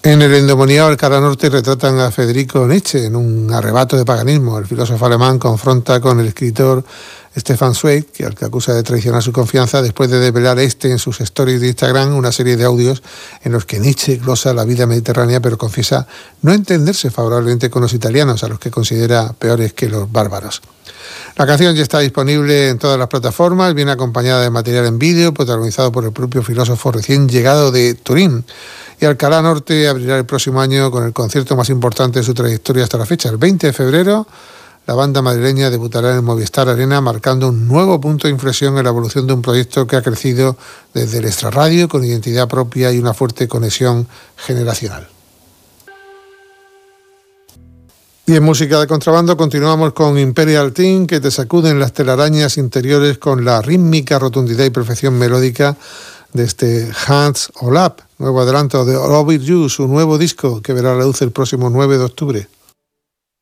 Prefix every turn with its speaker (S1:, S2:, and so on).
S1: En el endemoniado Alcalá Norte retratan a Federico Nietzsche en un arrebato de paganismo. El filósofo alemán confronta con el escritor Stefan Zweig, al que acusa de traicionar su confianza, después de desvelar en sus stories de Instagram una serie de audios en los que Nietzsche glosa la vida mediterránea, pero confiesa no entenderse favorablemente con los italianos, a los que considera peores que los bárbaros. La canción ya está disponible en todas las plataformas, viene acompañada de material en vídeo, protagonizado por el propio filósofo recién llegado de Turín. Y Alcalá Norte abrirá el próximo año con el concierto más importante de su trayectoria hasta la fecha. El 20 de febrero, la banda madrileña debutará en el Movistar Arena, marcando un nuevo punto de inflexión en la evolución de un proyecto que ha crecido desde el extrarradio con identidad propia y una fuerte conexión generacional. Y en música de contrabando continuamos con Imperial Teen, que te sacuden las telarañas interiores con la rítmica rotundidad y perfección melódica de este Hands All Up, nuevo adelanto de All Over You, su nuevo disco que verá la luz el próximo 9 de octubre.